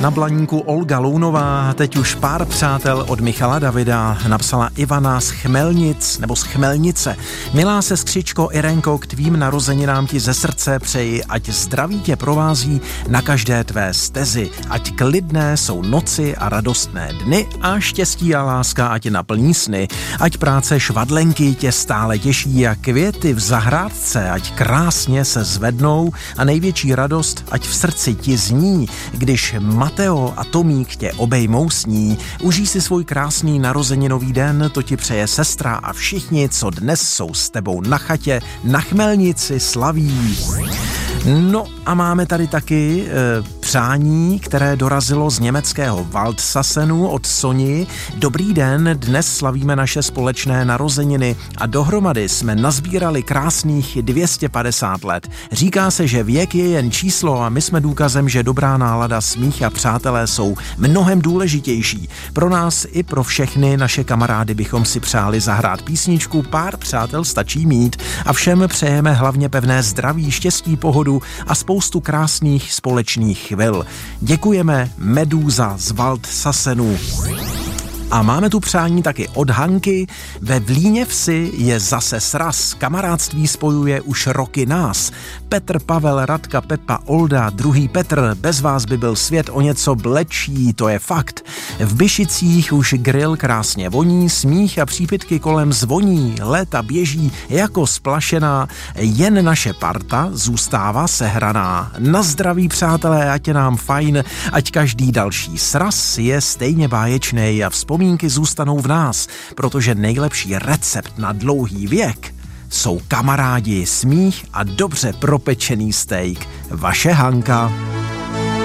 Na Blaníku Olga Lounová, teď už pár přátel od Michala Davida, napsala Ivana z Chmelnic nebo z Chmelnice. Milá sestřičko Irenko, k tvým narozeninám ti ze srdce přeji, ať zdraví tě provází na každé tvé stezi, ať klidné jsou noci a radostné dny a štěstí a láska ať naplní sny, ať práce švadlenky tě stále těší a květy v zahrádce ať krásně se zvednou a největší radost ať v srdci ti zní, když Mateo a Tomík tě obejmou s ní. Užij si svůj krásný narozeninový den, to ti přeje sestra a všichni, co dnes jsou s tebou na chatě, na Chmelnici slaví. No a máme tady taky přání, které dorazilo z německého Waldsassenu od Soni. Dobrý den, dnes slavíme naše společné narozeniny a dohromady jsme nazbírali krásných 250 let. Říká se, že věk je jen číslo a my jsme důkazem, že dobrá nálada, smích a přátelé jsou mnohem důležitější. Pro nás i pro všechny naše kamarády bychom si přáli zahrát písničku Pár přátel stačí mít a všem přejeme hlavně pevné zdraví, štěstí, pohodu a spoustu krásných společných chvil. Děkujeme Medúza z Waldsassenu. A máme tu přání taky od Hanky. Ve Vlíně vsi je zase sraz. Kamarádství spojuje už roky nás. Petr, Pavel, Radka, Pepa, Olda, druhý Petr. Bez vás by byl svět o něco bledší, to je fakt. V Byšicích už grill krásně voní, smích a přípitky kolem zvoní. Léta běží jako splašená, jen naše parta zůstává sehraná. Na zdraví, přátelé, ať je nám fajn, ať každý další sraz je stejně báječnej a vzpomínky zůstanou v nás, protože nejlepší recept na dlouhý věk jsou kamarádi, smích a dobře propečený steak. Vaše Hanka.